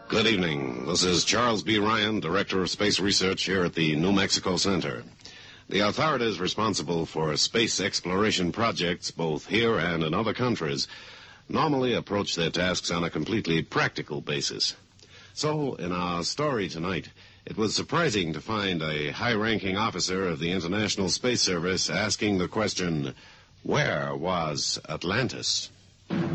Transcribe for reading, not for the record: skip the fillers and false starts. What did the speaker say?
Good evening. This is Charles B. Ryan, Director of Space Research here at the New Mexico Center. The authorities responsible for space exploration projects, both here and in other countries, normally approach their tasks on a completely practical basis. So, in our story tonight, it was surprising to find a high-ranking officer of the International Space Service asking the question, where was Atlantis?